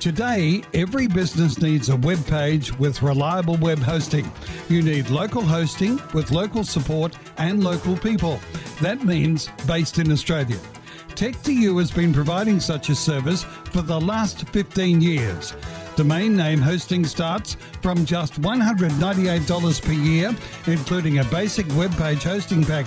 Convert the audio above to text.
Today, every business needs a web page with reliable web hosting. You need local hosting with local support and local people. That means based in Australia. Tech2U has been providing such a service for the last 15 years. Domain name hosting starts from just $198 per year, including a basic web page hosting package